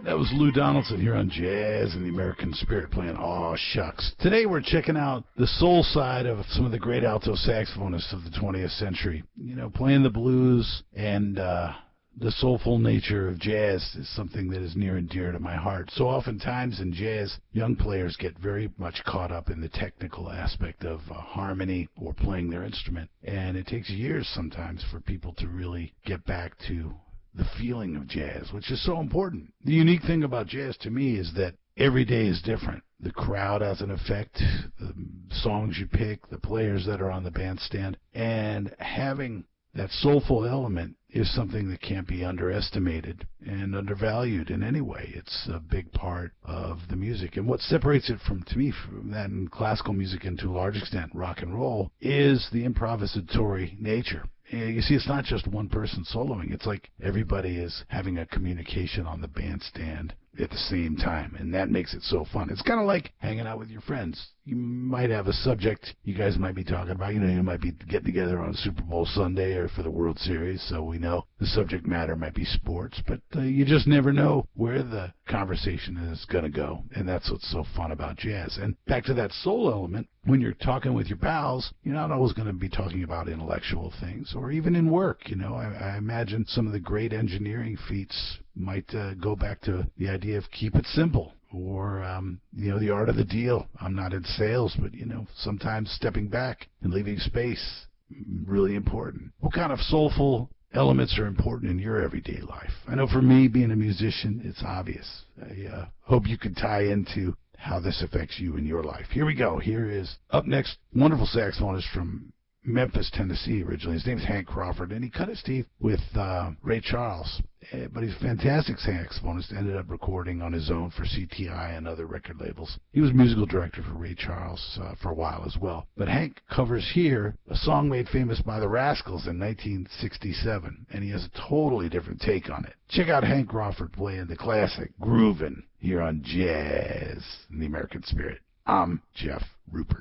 That was Lou Donaldson here on Jazz and the American Spirit playing Aw Shucks. Today we're checking out the soul side of some of the great alto saxophonists of the 20th century. You know, playing the blues and the soulful nature of jazz is something that is near and dear to my heart. So oftentimes in jazz, young players get very much caught up in the technical aspect of harmony or playing their instrument. And it takes years sometimes for people to really get back to the feeling of jazz, which is so important. The unique thing about jazz to me is that every day is different. The crowd has an effect, the songs you pick, the players that are on the bandstand, and having that soulful element is something that can't be underestimated and undervalued in any way. It's a big part of the music. And what separates it from, to me, from that in classical music and to a large extent rock and roll is the improvisatory nature. You see, it's not just one person soloing. It's like everybody is having a communication on the bandstand at the same time, and that makes it so fun. It's kind of like hanging out with your friends. You might have a subject you guys might be talking about. You know, you might be getting together on Super Bowl Sunday or for the World Series, so we know the subject matter might be sports, but you just never know where the conversation is going to go, and that's what's so fun about jazz. And back to that soul element, when you're talking with your pals, you're not always going to be talking about intellectual things, or even in work. You know, I imagine some of the great engineering feats might go back to the idea of keep it simple, or, you know, the art of the deal. I'm not in sales, but, you know, sometimes stepping back and leaving space, really important. What kind of soulful elements are important in your everyday life? I know for me, being a musician, it's obvious. I hope you can tie into how this affects you in your life. Here we go. Here is, up next, wonderful saxophonist from Memphis, Tennessee originally. His name's Hank Crawford, and he cut his teeth with Ray Charles. But he's a fantastic saxophonist, ended up recording on his own for CTI and other record labels. He was musical director for Ray Charles for a while as well. But Hank covers here a song made famous by the Rascals in 1967, and he has a totally different take on it. Check out Hank Crawford playing the classic Groovin' here on Jazz in the American Spirit. I'm Jeff Rupert.